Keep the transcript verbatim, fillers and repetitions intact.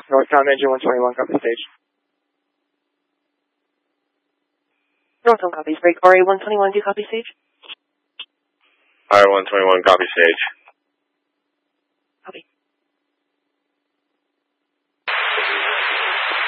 Northbound engine one twenty-one, copy stage. Northbound copies, break R A one twenty-one, do copy stage? R A one twenty-one, copy stage.